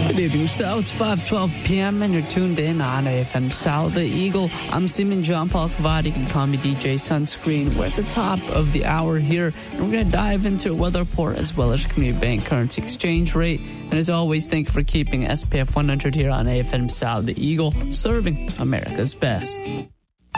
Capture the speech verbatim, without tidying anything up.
Good evening, so it's five twelve p.m. and you're tuned in on A F M Sal the Eagle. I'm Seaman John Paul Cavati. You can call me D J Sunscreen. We're at the top of the hour here, and we're going to dive into a weather report as well as community bank currency exchange rate. And as always, thank you for keeping S P F one hundred here on A F M Sal the Eagle, serving America's best.